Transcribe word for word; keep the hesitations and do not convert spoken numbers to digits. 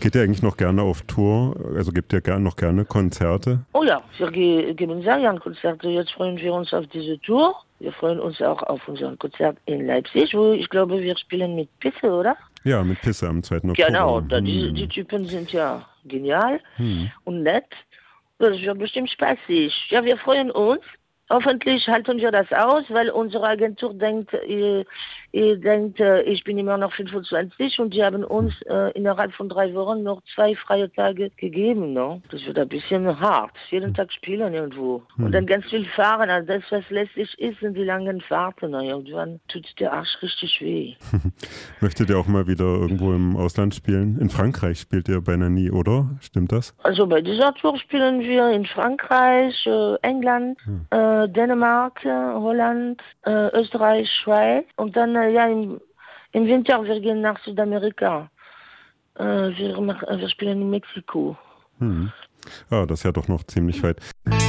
Geht ihr eigentlich noch gerne auf Tour? Also gebt ihr gern, noch gerne Konzerte? Oh ja, wir ge- geben sehr gerne Konzerte. Jetzt freuen wir uns auf diese Tour. Wir freuen uns auch auf unseren Konzert in Leipzig, wo ich glaube, wir spielen mit Pisse, oder? Ja, mit Pisse am zweiten Oktober. Genau, da, hm. die, die Typen sind ja genial hm. und nett. Das wird bestimmt spaßig. Ja, wir freuen uns. Hoffentlich halten wir das aus, weil unsere Agentur denkt, ihr, ihr denkt, ich bin immer noch fünfundzwanzig und die haben uns äh, innerhalb von drei Wochen noch zwei freie Tage gegeben. No? Das wird ein bisschen hart. Jeden Tag spielen irgendwo. Hm. Und dann ganz viel fahren. Also das, was lästig ist, sind die langen Fahrten. No? Irgendwann tut der Arsch richtig weh. Möchtet ihr auch mal wieder irgendwo im Ausland spielen? In Frankreich spielt ihr beinahe nie, oder? Stimmt das? Also bei dieser Tour spielen wir in Frankreich, äh, England, hm. äh, Dänemark, Holland, äh, Österreich, Schweiz und dann äh, ja im, im Winter wir gehen nach Südamerika. Äh, wir, wir spielen in Mexiko. Hm. Ah, das ist ja doch noch ziemlich weit.